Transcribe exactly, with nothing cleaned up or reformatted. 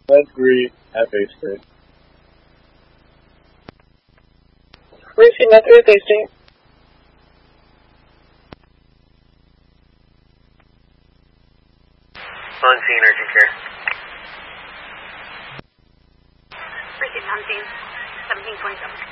Let's agree at Bay State. Roofing at three at Bay State. On scene, urgent care. Precinct on scene, seventeen twenty-seven.